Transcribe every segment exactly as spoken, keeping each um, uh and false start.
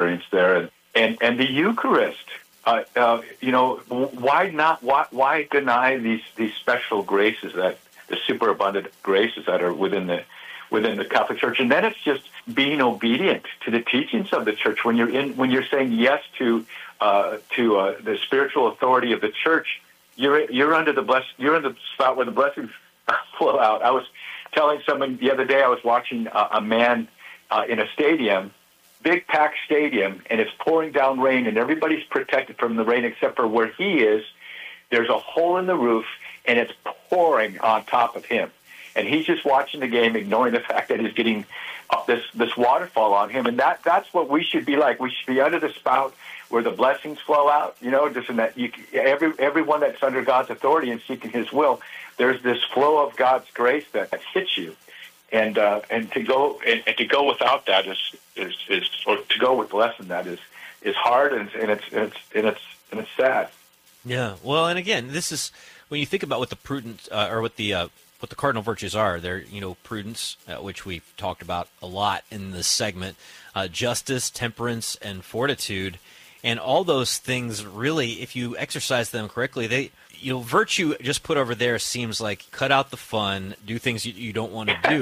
experience there. And, and, and the Eucharist, uh, uh, you know, why not, why, why deny these, these special graces, that the superabundant graces that are within the within the Catholic Church? And then it's just being obedient to the teachings of the Church. When you're in, when you're saying yes to uh, to uh, the spiritual authority of the Church, you're you're under the bless, you're in the spot where the blessings flow out. I was telling someone the other day, I was watching a, a man uh, in a stadium, big packed stadium, and it's pouring down rain, and everybody's protected from the rain except for where he is. There's a hole in the roof, and it's pouring on top of him. And he's just watching the game, ignoring the fact that he's getting uh, this this waterfall on him. And that that's what we should be like. We should be under the spout where the blessings flow out. You know, just in that you, every everyone that's under God's authority and seeking His will, there's this flow of God's grace that, that hits you. And uh, and to go and, and to go without that is is, is or to go with less than that is is hard, and, and it's and it's and it's and it's sad. Yeah. Well, and again, this is when you think about what the prudent uh, or what the uh, what the cardinal virtues are. They're, you know, prudence, uh, which we've talked about a lot in this segment, uh, justice, temperance, and fortitude. And all those things, really, if you exercise them correctly, they, you know, virtue just put over there seems like cut out the fun, do things you, you don't want to do.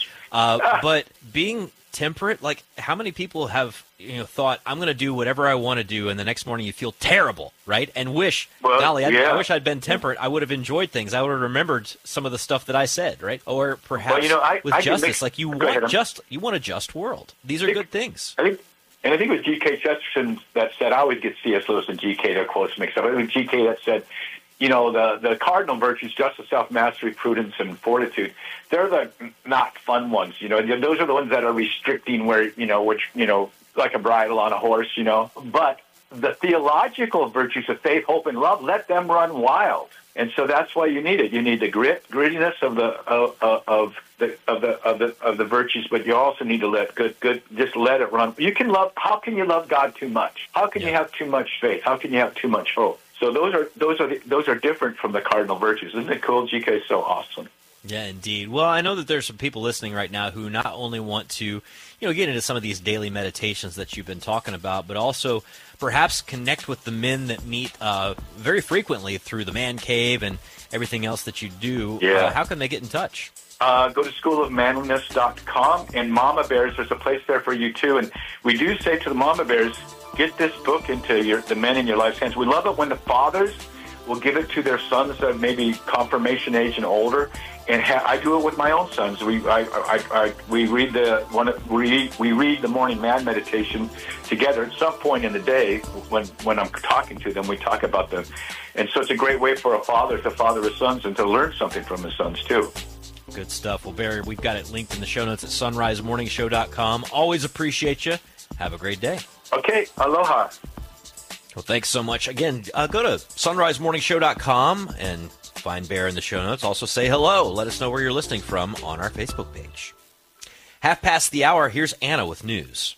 Uh, but being temperate, like how many people have, you know, thought, I'm going to do whatever I want to do, and the next morning you feel terrible, right? And wish, well, golly, I, yeah. I wish I'd been temperate. I would have enjoyed things. I would have remembered some of the stuff that I said, right? Or perhaps well, you know, I, with I justice, mix, like you want ahead, just, you want a just world. These are think, good things. I think, and I think it was G K Chesterton that said, I always get C S Lewis and G K, their quotes mixed up. It was G K that said, you know, the, the cardinal virtues, justice, self-mastery, prudence, and fortitude, they're the not fun ones, you know. Those are the ones that are restricting where, you know, which, you know, like a bridle on a horse, you know. But the theological virtues of faith, hope, and love, let them run wild. And so that's why you need it. You need the grit, grittiness of the of, of the of the of the of the virtues, but you also need to let good good just let it run. You can love. How can you love God too much? How can yeah. you have too much faith? How can you have too much hope? So those are those are the, those are different from the cardinal virtues. Isn't it cool? G K is so awesome. Yeah, indeed. Well, I know that there's some people listening right now who not only want to, you know, get into some of these daily meditations that you've been talking about, but also perhaps connect with the men that meet uh, very frequently through the Man Cave and everything else that you do. Yeah. Uh, how can they get in touch? Uh, go to school of manliness dot com, and Mama Bears, there's a place there for you too. And we do say to the Mama Bears, get this book into your, the men in your life's hands. We love it when the fathers will give it to their sons that maybe confirmation age and older. And ha- I do it with my own sons. We I, I, I, we read the one we we read the morning man meditation together. At some point in the day, when when I'm talking to them, we talk about them. And so it's a great way for a father to father his sons and to learn something from his sons too. Good stuff. Well, Barry, we've got it linked in the show notes at sunrise morning show dot com. Always appreciate you. Have a great day. Okay, aloha. Well, thanks so much. Again, uh, go to sunrise morning show dot com and find Bear in the show notes. Also say hello. Let us know where you're listening from on our Facebook page. Half past the hour, here's Anna with news.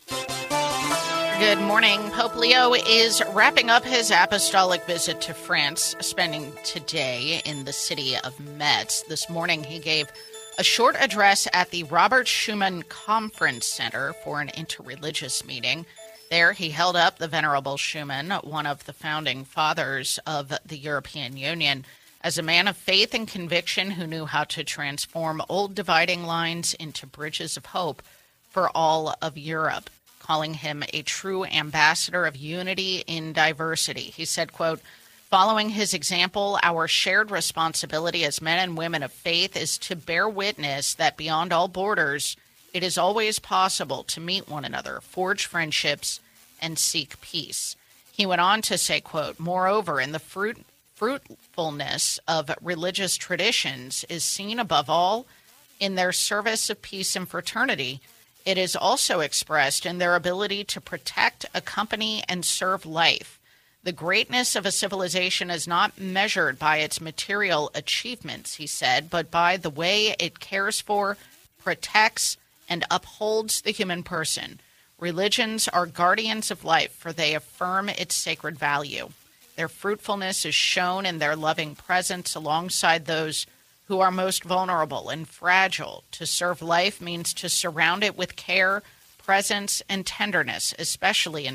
Good morning. Pope Leo is wrapping up his apostolic visit to France, spending today in the city of Metz. This morning he gave a short address at the Robert Schuman Conference Center for an interreligious meeting. There he held up the Venerable Schuman, one of the founding fathers of the European Union, as a man of faith and conviction who knew how to transform old dividing lines into bridges of hope for all of Europe, calling him a true ambassador of unity in diversity. He said, quote, following his example, our shared responsibility as men and women of faith is to bear witness that beyond all borders, it is always possible to meet one another, forge friendships, and seek peace. He went on to say, quote, moreover, in the fruit fruitfulness of religious traditions is seen above all in their service of peace and fraternity. It is also expressed in their ability to protect, accompany, and serve life. The greatness of a civilization is not measured by its material achievements, he said, but by the way it cares for, protects, and upholds the human person. Religions are guardians of life, for they affirm its sacred value. Their fruitfulness is shown in their loving presence alongside those who are most vulnerable and fragile. To serve life means to surround it with care, presence, and tenderness, especially in